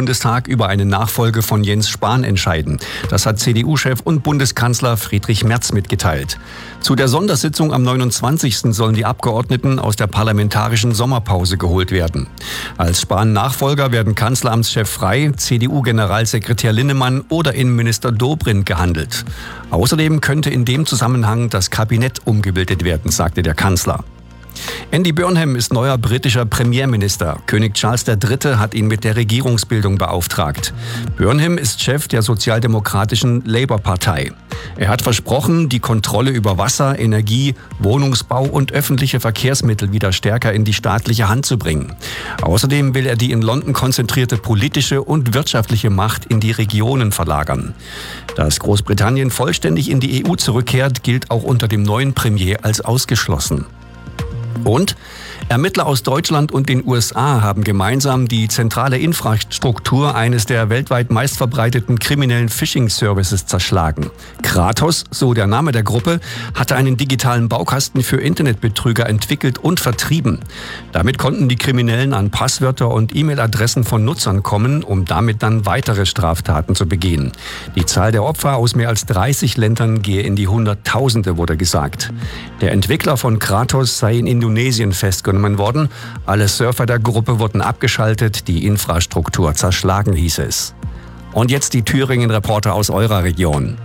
Bundestag über eine Nachfolge von Jens Spahn entscheiden. Das hat CDU-Chef und Bundeskanzler Friedrich Merz mitgeteilt. Zu der Sondersitzung am 29. sollen die Abgeordneten aus der parlamentarischen Sommerpause geholt werden. Als Spahn-Nachfolger werden Kanzleramtschef Frey, CDU-Generalsekretär Linnemann oder Innenminister Dobrindt gehandelt. Außerdem könnte in dem Zusammenhang das Kabinett umgebildet werden, sagte der Kanzler. Andy Burnham ist neuer britischer Premierminister. König Charles III. Hat ihn mit der Regierungsbildung beauftragt. Burnham ist Chef der sozialdemokratischen Labour-Partei. Er hat versprochen, die Kontrolle über Wasser, Energie, Wohnungsbau und öffentliche Verkehrsmittel wieder stärker in die staatliche Hand zu bringen. Außerdem will er die in London konzentrierte politische und wirtschaftliche Macht in die Regionen verlagern. Dass Großbritannien vollständig in die EU zurückkehrt, gilt auch unter dem neuen Premier als ausgeschlossen. Und Ermittler aus Deutschland und den USA haben gemeinsam die zentrale Infrastruktur eines der weltweit meistverbreiteten kriminellen Phishing-Services zerschlagen. Kratos, so der Name der Gruppe, hatte einen digitalen Baukasten für Internetbetrüger entwickelt und vertrieben. Damit konnten die Kriminellen an Passwörter und E-Mail-Adressen von Nutzern kommen, um damit dann weitere Straftaten zu begehen. Die Zahl der Opfer aus mehr als 30 Ländern gehe in die Hunderttausende, wurde gesagt. Der Entwickler von Kratos sei in Indonesien festgenommen worden. Alle Surfer der Gruppe wurden abgeschaltet, die Infrastruktur zerschlagen, hieß es. Und jetzt die Thüringen-Reporter aus eurer Region.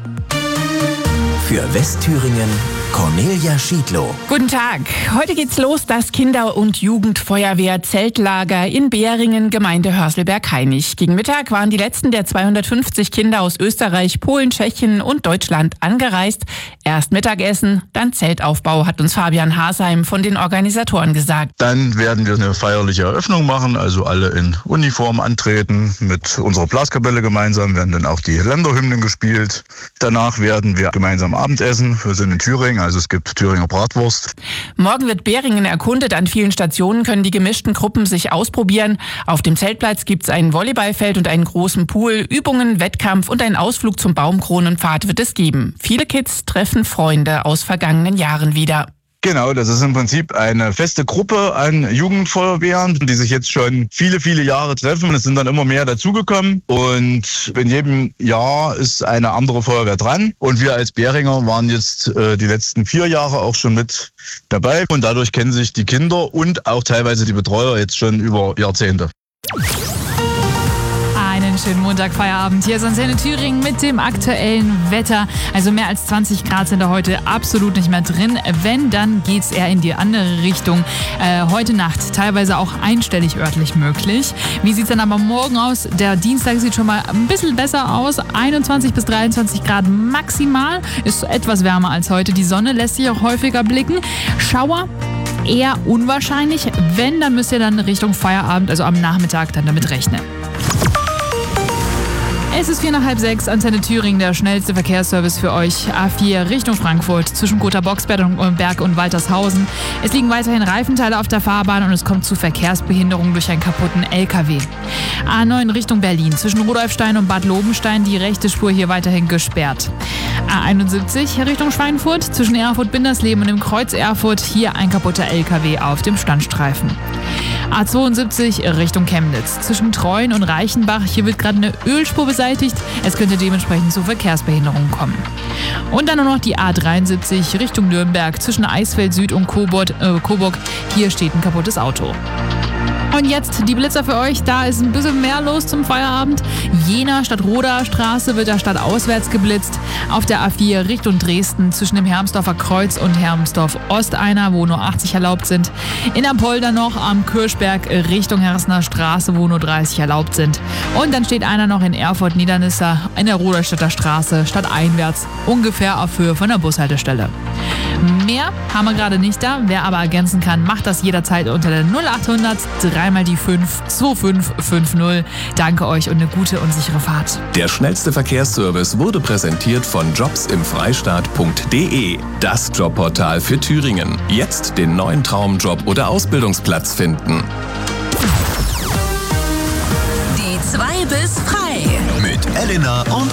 Für Westthüringen Cornelia Schiedlow. Guten Tag. Heute geht's los, das Kinder- und Jugendfeuerwehr-Zeltlager in Behringen, Gemeinde Hörselberg-Hainich. Gegen Mittag waren die letzten der 250 Kinder aus Österreich, Polen, Tschechien und Deutschland angereist. Erst Mittagessen, dann Zeltaufbau, hat uns Fabian Hasheim von den Organisatoren gesagt. Dann werden wir eine feierliche Eröffnung machen, also alle in Uniform antreten, mit unserer Blaskapelle gemeinsam, werden dann auch die Länderhymnen gespielt. Danach werden wir gemeinsam Abendessen, wir sind in Thüringen, also es gibt Thüringer Bratwurst. Morgen wird Behringen erkundet. An vielen Stationen können die gemischten Gruppen sich ausprobieren. Auf dem Zeltplatz gibt es ein Volleyballfeld und einen großen Pool. Übungen, Wettkampf und einen Ausflug zum Baumkronenpfad wird es geben. Viele Kids treffen Freunde aus vergangenen Jahren wieder. Genau, das ist im Prinzip eine feste Gruppe an Jugendfeuerwehren, die sich jetzt schon viele, viele Jahre treffen. Es sind dann immer mehr dazugekommen und in jedem Jahr ist eine andere Feuerwehr dran. Und wir als Behringer waren jetzt die letzten 4 Jahre auch schon mit dabei und dadurch kennen sich die Kinder und auch teilweise die Betreuer jetzt schon über Jahrzehnte. Einen schönen Montagfeierabend. Hier ist Antenne Thüringen mit dem aktuellen Wetter. Also mehr als 20 Grad sind da heute absolut nicht mehr drin. Wenn, dann geht es eher in die andere Richtung. Heute Nacht teilweise auch einstellig örtlich möglich. Wie sieht es dann aber morgen aus? Der Dienstag sieht schon mal ein bisschen besser aus. 21 bis 23 Grad maximal. Ist etwas wärmer als heute. Die Sonne lässt sich auch häufiger blicken. Schauer eher unwahrscheinlich. Wenn, dann müsst ihr dann Richtung Feierabend, also am Nachmittag, dann damit rechnen. Es ist 5:45, Antenne Thüringen, der schnellste Verkehrsservice für euch. A4 Richtung Frankfurt, zwischen Gotha-Boxberg und Waltershausen. Es liegen weiterhin Reifenteile auf der Fahrbahn und es kommt zu Verkehrsbehinderungen durch einen kaputten LKW. A9 Richtung Berlin, zwischen Rudolfstein und Bad Lobenstein, die rechte Spur hier weiterhin gesperrt. A71 Richtung Schweinfurt, zwischen Erfurt-Bindersleben und dem Kreuz Erfurt, hier ein kaputter LKW auf dem Standstreifen. A72 Richtung Chemnitz, zwischen Treuen und Reichenbach, hier wird gerade eine Ölspur beseitigt. Es könnte dementsprechend zu Verkehrsbehinderungen kommen. Und dann nur noch die A73 Richtung Nürnberg, zwischen Eisfeld Süd und Coburg. Hier steht ein kaputtes Auto. Und jetzt die Blitzer für euch. Da ist ein bisschen mehr los zum Feierabend. Jena Stadtroder Straße wird da stadtauswärts geblitzt. Auf der A4 Richtung Dresden zwischen dem Hermsdorfer Kreuz und Hermsdorf Ost einer, wo nur 80 erlaubt sind. In Apolda noch am Kirchberg Richtung Herresner Straße, wo nur 30 erlaubt sind. Und dann steht einer noch in Erfurt Niedernisse in der Roderstädter Straße stadteinwärts, ungefähr auf Höhe von der Bushaltestelle. Mehr haben wir gerade nicht da. Wer aber ergänzen kann, macht das jederzeit unter der 0800 3 die 5 2550. Danke euch und eine gute und sichere Fahrt. Der schnellste Verkehrsservice wurde präsentiert von jobsimfreistaat.de. Das Jobportal für Thüringen. Jetzt den neuen Traumjob oder Ausbildungsplatz finden. Die 2 bis frei. Mit Elena und